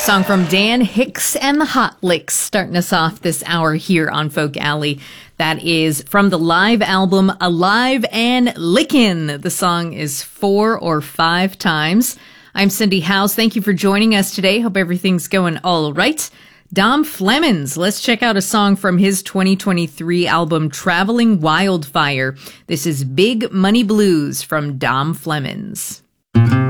Song from Dan Hicks and the Hot Licks starting us off this hour here on Folk Alley. That is from the live album Alive and Lickin'. The song is 4 or 5 times. I'm Cindy Howes. Thank you for joining us today. Hope everything's going all right. Dom Flemons. Let's check out a song from his 2023 album Traveling Wildfire. This is Big Money Blues from Dom Flemons.